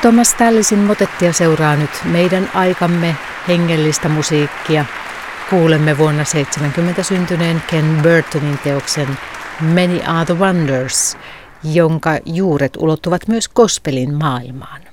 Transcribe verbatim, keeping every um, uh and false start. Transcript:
Thomas Tallisin motettia seuraa nyt meidän aikamme hengellistä musiikkia. Kuulemme vuonna seitsemänkymmentä syntyneen Ken Burtonin teoksen Many Are the Wonders, jonka juuret ulottuvat myös gospelin maailmaan.